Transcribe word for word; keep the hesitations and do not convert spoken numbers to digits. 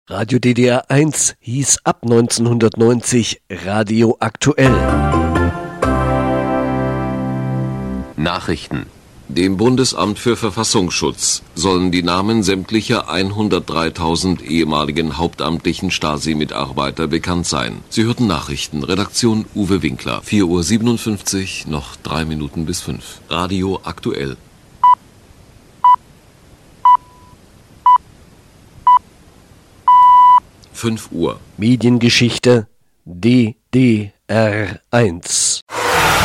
Radio D D R eins hieß ab neunzehnhundertneunzig Radio Aktuell. Nachrichten. Dem Bundesamt für Verfassungsschutz sollen die Namen sämtlicher hundertdreitausend ehemaligen hauptamtlichen Stasi-Mitarbeiter bekannt sein. Sie hörten Nachrichten. Redaktion Uwe Winkler. vier Uhr siebenundfünfzig, noch drei Minuten bis fünf. Radio Aktuell. fünf Uhr. Mediengeschichte D D R eins.